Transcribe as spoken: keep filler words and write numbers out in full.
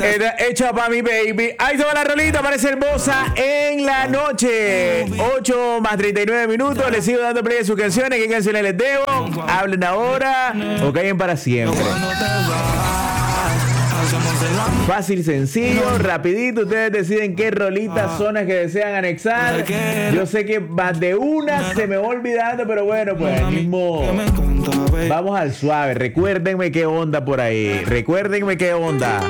Era hecha para mi baby. Ahí se va la rolita, parece hermosa en la noche. ocho más treinta y nueve minutos. Les sigo dando play a sus canciones. ¿Qué canciones les debo? Hablen ahora o callen para siempre. Fácil, sencillo, rapidito. Ustedes deciden qué rolitas son las que desean anexar. Yo sé que más de una se me va olvidando, pero bueno, pues mismo vamos al suave. Recuérdenme qué onda por ahí. Recuérdenme qué onda.